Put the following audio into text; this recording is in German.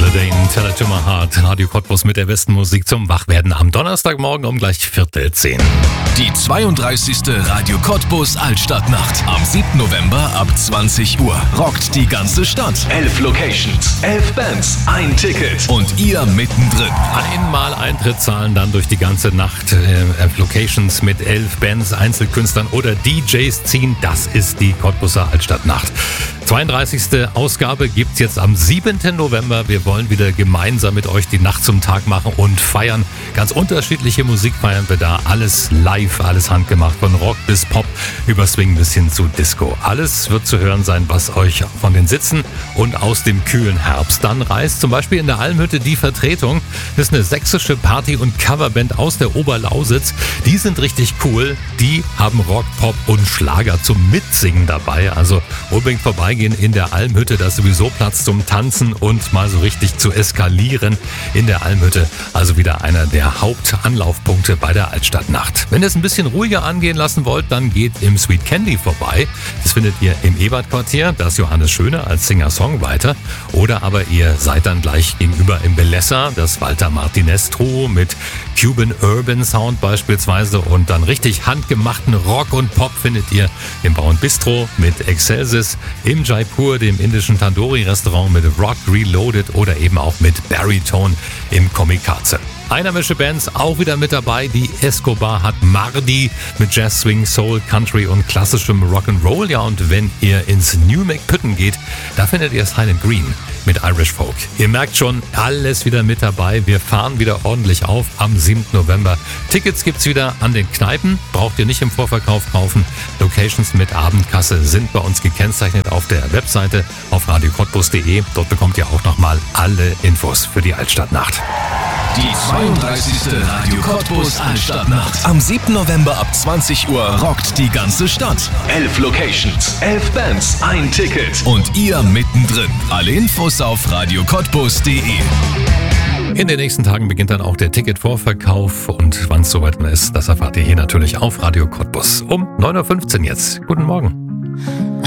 Haldane, Tell It to My Heart. Radio Cottbus mit der besten Musik zum Wachwerden am Donnerstagmorgen um gleich 9:45. Die 32. Radio Cottbus Altstadtnacht. Am 7. November ab 20 Uhr. Rockt die ganze Stadt. 11 Locations, 11 Bands, ein Ticket. Und ihr mittendrin. Einmal Eintritt zahlen, dann durch die ganze Nacht. 11 Locations mit 11 Bands, Einzelkünstlern oder DJs ziehen. Das ist die Cottbuser Altstadtnacht. 32. Ausgabe gibt's jetzt am 7. November. Wir wollen wieder gemeinsam mit euch die Nacht zum Tag machen und feiern. Ganz unterschiedliche Musik feiern wir da. Alles live, alles handgemacht. Von Rock bis Pop, über Swing bis hin zu Disco. Alles wird zu hören sein, was euch von den Sitzen und aus dem kühlen Herbst dann reißt. Zum Beispiel in der Almhütte die Vertretung. Das ist eine sächsische Party- und Coverband aus der Oberlausitz. Die sind richtig cool. Die haben Rock, Pop und Schlager zum Mitsingen dabei. Also unbedingt vorbeigehen in der Almhütte. Da ist sowieso Platz zum Tanzen und mal so richtig zu eskalieren in der Almhütte. Also wieder einer der Hauptanlaufpunkte bei der Altstadtnacht. Wenn ihr es ein bisschen ruhiger angehen lassen wollt, dann geht im Sweet Candy vorbei. Das findet ihr im Ebertquartier. Da ist Johannes Schöner als Singer-Songwriter. Oder aber ihr seid dann gleich gegenüber im Bellessa, das Walter Martinez Trio mit Cuban Urban Sound beispielsweise. Und dann richtig handgemachten Rock und Pop findet ihr im Bau und Bistro mit Excelsis, im Jaipur, dem indischen Tandoori-Restaurant mit Rock Reloaded oder eben auch mit Baritone im Komikaze. Einheimische Bands auch wieder mit dabei. Die Escobar hat Mardi mit Jazz, Swing, Soul, Country und klassischem Rock'n'Roll. Ja, und wenn ihr ins New McPütten geht, da findet ihr Silent Green mit Irish Folk. Ihr merkt schon, alles wieder mit dabei. Wir fahren wieder ordentlich auf am 7. November. Tickets gibt's wieder an den Kneipen. Braucht ihr nicht im Vorverkauf kaufen. Locations mit Abendkasse sind bei uns gekennzeichnet auf der Webseite auf radiocottbus.de. Dort bekommt ihr auch nochmal alle Infos für die Altstadtnacht. Die 32. Radio Cottbus Altstadtnacht. Am 7. November ab 20 Uhr rockt die ganze Stadt. 11 Locations, 11 Bands, ein Ticket. Und ihr mittendrin. Alle Infos auf radiocottbus.de. In den nächsten Tagen beginnt dann auch der Ticketvorverkauf. Und wann es soweit ist, das erfahrt ihr hier natürlich auf Radio Cottbus. Um 9:15 Uhr jetzt. Guten Morgen.